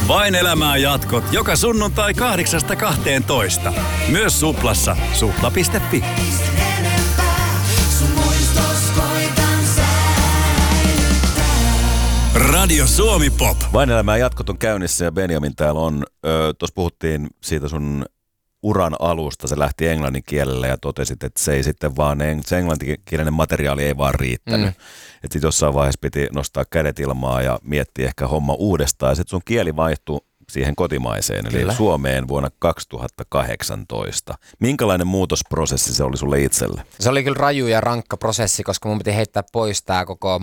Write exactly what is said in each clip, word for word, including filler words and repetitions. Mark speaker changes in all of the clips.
Speaker 1: Vain elämää jatkot joka sunnuntai kahdeksasta kahteentoista. Myös Suplassa. supla piste fi. Radio Suomi Pop.
Speaker 2: Vain elämää jatkot on käynnissä ja Benjamin täällä on. Tuossa puhuttiin siitä sun uran alusta. Se lähti englannin kielellä ja totesit, että se ei sitten vaan, se englanninkielinen materiaali ei vaan riittänyt. Mm. Että sitten jossain vaiheessa piti nostaa kädet ilmaa ja miettiä ehkä homma uudestaan. Ja sitten sun kieli vaihtui siihen kotimaiseen, eli Kyllä. Suomeen vuonna kaksituhattakahdeksantoista. Minkälainen muutosprosessi se oli sulle itselle?
Speaker 3: Se oli kyllä raju ja rankka prosessi, koska mun piti heittää pois tää koko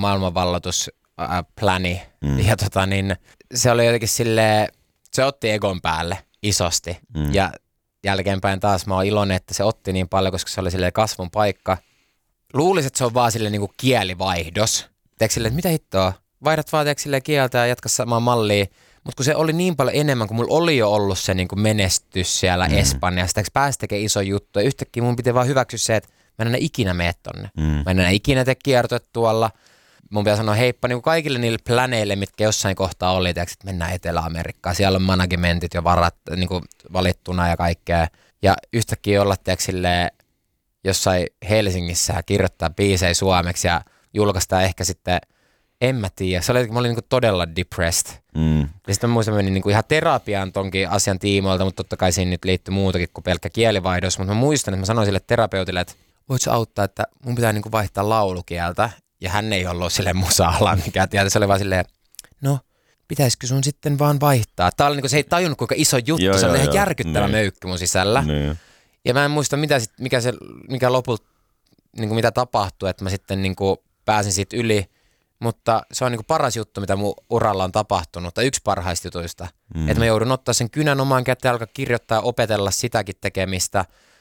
Speaker 3: maailmanvalloituspläni. Mm. Ja tota niin, se oli jotenkin silleen, se otti egon päälle isosti. Mm. Ja jälkeenpäin taas mä oon iloinen, että se otti niin paljon, koska se oli silleen kasvun paikka. Luulisin, että se on vaan silleen niin kuin kielivaihdos. Teekö silleen, että mitä hittoa? Vaihdat vaan teekö silleen kieltä ja jatka samaa mallia. Mutta kun se oli niin paljon enemmän, kun mulla oli jo ollut se niin kuin menestys siellä mm. Espanjassa, että pääsi tekemään iso juttu. Ja yhtäkkiä mun piti vaan hyväksyä se, että mä en enää ikinä mene tonne. Mm. Mä en enää ikinä tee kiertoja tuolla. Mun pitää sanoa heippa niin kuin kaikille niille planeille, mitkä jossain kohtaa oli, teeksi, että mennään Etelä-Amerikkaan. Siellä on managementit jo varat, niin kuin valittuna ja kaikkea. Ja yhtäkkiä olla teeksi silleen, jossain Helsingissä ja kirjoittaa biisejä suomeksi ja julkaistaan ehkä sitten, en mä tiedä. Se oli, mä olin niin kuin todella depressed. Mm. Ja sitten mä muistan, mä menin niin kuin ihan terapiaan tonkin asian tiimoilta, mutta totta kai siinä nyt liittyy muutakin kuin pelkkä kielivaihdos. Mutta mä muistan, että mä sanoin sille terapeutille, että voit sä auttaa, että mun pitää niin kuin vaihtaa laulukieltä. Ja hän ei ollut silleen musa-ala mikään tieltä. Se oli vaan silleen, no pitäisikö sun sitten vaan vaihtaa. Tää oli niin kuin, se ei tajunnut kuinka iso juttu. Joo, se oli ihan järkyttävä möykky mun sisällä. Niin. Ja mä en muista, mitä sit, mikä, se, mikä lopulta, niin kuin mitä tapahtui, että mä sitten niin kuin pääsin siitä yli. Mutta se on niin kuin paras juttu, mitä mun uralla on tapahtunut, tai yksi parhaista jutuista. Mm. Että mä joudun ottaa sen kynän omaan käteen, alkaa kirjoittaa ja opetella sitäkin tekemistä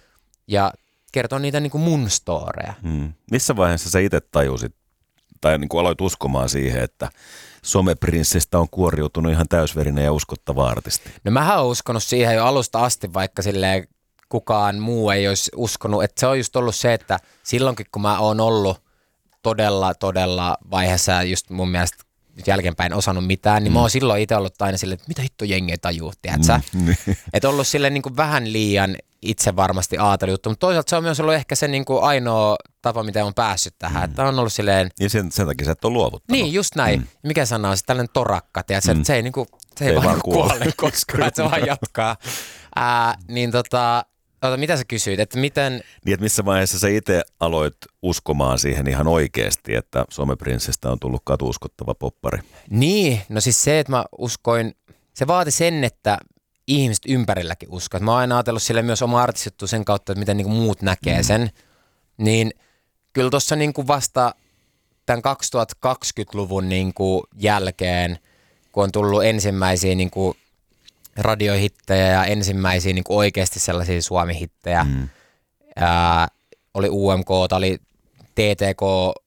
Speaker 3: ja kertoa niitä niin kuin mun storeja. Mm.
Speaker 2: Missä vaiheessa sä itse tajusit, tai niin kuin aloit uskomaan siihen, että someprinssistä on kuoriutunut ihan täysverinen ja uskottava artisti?
Speaker 3: No mähän oon uskonut siihen jo alusta asti, vaikka silleen kukaan muu ei olisi uskonut. Että se on just ollut se, että silloinkin kun mä oon ollut todella, todella vaiheessa just mun mielestä jälkeenpäin osannut mitään, niin mm. mä oon silloin itse ollut aina silleen, että mitä hitto jengi ei tajuu, tiedätkö? Mm. Että ollut silleen niin kuin vähän liian itse varmasti aateli juttu, mutta toisaalta se on myös ollut ehkä se niin kuin ainoa tapa, miten on päässyt tähän, mm. että on ollut silleen...
Speaker 2: Ja sen, sen takia sä et ole luovuttanut.
Speaker 3: Niin, just näin. Mm. Mikä sana on se tällainen torakka, tiedätkö? Mm. Se ei, niin kuin, se ei, ei vaan, vaan kuole koskaan, että se vaan jatkaa. Ää, niin tota... Ota, mitä sä kysyit, että miten...
Speaker 2: Niin, että missä vaiheessa sä itse aloit uskomaan siihen ihan oikeasti, että someprinssistä on tullut katuuskottava poppari?
Speaker 3: Niin, no siis se, että mä uskoin, se vaati sen, että ihmiset ympärilläkin uskoo. Mä oon aina ajatellut sille myös oma artistittu sen kautta, että miten niinku muut näkee mm. sen. Niin kyllä tuossa niinku vasta tämän kaksituhattakaksikymmentäluvun niinku jälkeen, kun on tullut ensimmäisiä... Niinku radiohittejä ja ensimmäisiä niin kuin oikeasti sellaisia Suomi-hittejä. Mm. Ää, oli U M K, oli T T K.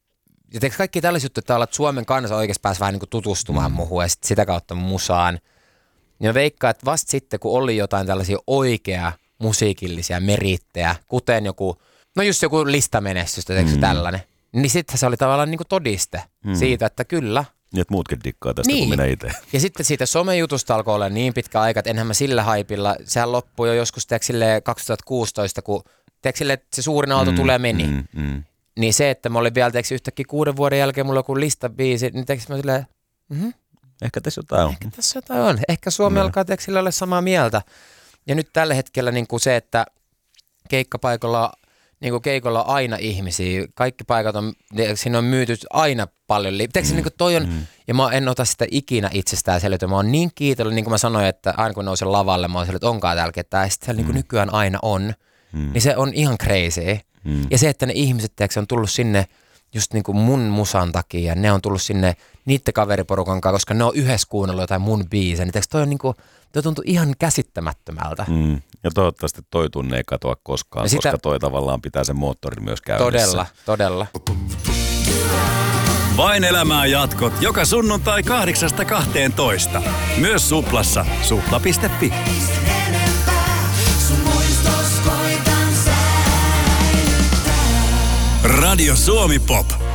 Speaker 3: Ja teikö kaikki tällaisia juttuja, että Suomen kansa oikeasti pääsi vähän niin kuin tutustumaan mm. muuhun ja sit sitä kautta musaan. Ja veikkaan, että vasta sitten, kun oli jotain tällaisia oikea musiikillisia merittejä, kuten joku, no just joku listamenestystä, teikö mm. tällainen, niin sitten se oli tavallaan niin kuin todiste mm. siitä, että kyllä.
Speaker 2: Niin, että muutkin dikkaa tästä niin. kuin minä itse.
Speaker 3: Ja sitten siitä somejutusta alkoi olla niin pitkä aika, että enhän mä sillä haipilla, sehän loppui jo joskus teksille kaksituhattakuusitoista, kun teksille, että se suurin aalto mm, tulee ja meni. Mm, mm. Niin se, että mä olin vielä teksi yhtäkkiä kuuden vuoden jälkeen, mulla on joku listabiisi, niin teksi mä silleen, mm-hmm.
Speaker 2: ehkä tässä jotain on.
Speaker 3: Ehkä tässä jotain on. Ehkä Suomi mm. alkaa teksille olla samaa mieltä. Ja nyt tällä hetkellä niin kuin se, että keikkapaikalla niin kuin keikolla on aina ihmisiä, kaikki paikat on, siinä on myyty aina paljon. Tiedätkö, mm. niin kuin toi on, mm. ja mä en ota sitä ikinä itsestään selvitä. Mä oon niin kiitollinen, niin kuin mä sanoin, että aina kun nousen lavalle, mä oon selvitä, että onkaan tälläkin, että ja sitten mm. niin kuin nykyään aina on, mm. niin se on ihan crazy. Mm. Ja se, että ne ihmiset, tiedätkö, on tullut sinne just niin kuin mun musan takia, ne on tullut sinne niiden kaveriporukan kanssa, koska ne on yhdessä kuunnellut jotain mun biisejä, niin tiedätkö, toi on niin kuin, toi tuntuu ihan käsittämättömältä.
Speaker 2: Mm. Ja toivottavasti toi tunne ei katoa koskaan, sitä... koska toi tavallaan pitää sen moottorin myös käynnissä.
Speaker 3: Todella, todella.
Speaker 1: Vain elämää jatkot joka sunnuntai kahdeksasta kahteentoista. Myös Suplassa. supla piste fi. Radio Suomi Pop.